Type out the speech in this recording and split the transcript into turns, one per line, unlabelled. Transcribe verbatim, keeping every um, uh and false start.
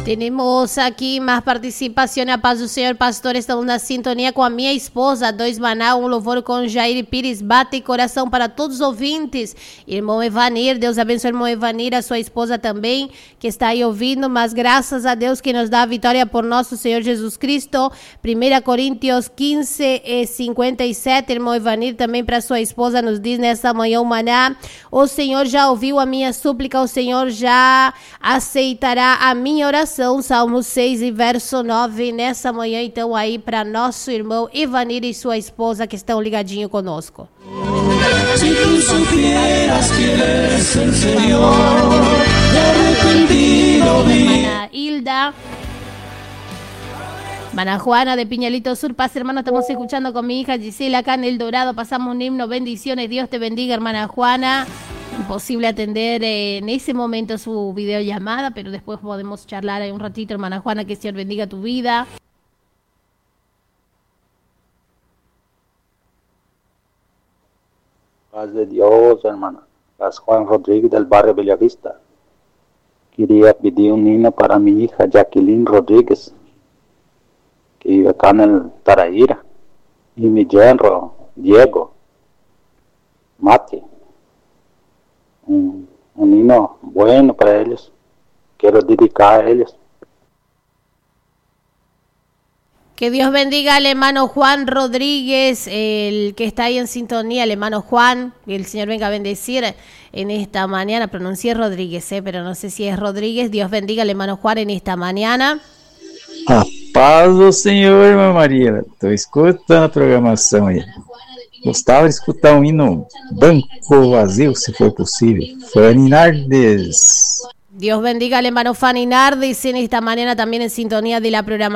Tenemos aqui mais participação. A paz do Senhor, pastor. Estamos na sintonia com a minha esposa. Dois Maná, um louvor com Jair Pires. Bate coração para todos os ouvintes. Irmão Evanir, Deus abençoe o irmão Evanir, a sua esposa também, que está aí ouvindo. Mas graças a Deus que nos dá a vitória por nosso Senhor Jesus Cristo. primeira Coríntios quinze, cinquenta e sete. Irmão Evanir, também para sua esposa, nos diz nessa manhã o Maná: o Senhor já ouviu a minha súplica, o Senhor já aceitará a minha oração. Salmo seis e verso nove, nessa manhã, então, aí para nosso irmão Evanir e sua esposa que estão ligadinho conosco.
Si tú supieras quién es el Señor, arrepentido vi.
Mana Hilda, Mana Juana de Piñalito Sur, paz hermano, estamos escuchando con mi hija Gisela acá en El Dorado, pasamos un himno, bendiciones, Dios te bendiga hermana Juana. Imposible atender eh, en ese momento su videollamada, pero después podemos charlar ahí un ratito, hermana Juana, que el Señor bendiga tu vida.
Paz de Dios, hermana. Paz Juan Rodríguez del barrio Bellavista. Quería pedir un himno para mi hija Jacqueline Rodríguez, que vive acá en el Taraíra, y mi yerno Diego Mate. Un, un himno bueno para ellos. Quiero dedicar a ellos.
Que Dios bendiga al hermano Juan Rodríguez, el que está ahí en sintonía, el hermano Juan, que el Señor venga a bendecir en esta mañana. Pronuncié Rodríguez, eh, pero no sé si es Rodríguez. Dios bendiga al hermano Juan en esta mañana.
A paz do Senhor, irmã Maria. Estou escutando a programação aí. Gostava de escutar um hino Banco Vazio, se for possível. Fanny Nardes.
Dios bendiga al hermano Fanny Nardes en esta mañana también en sintonía de la programación.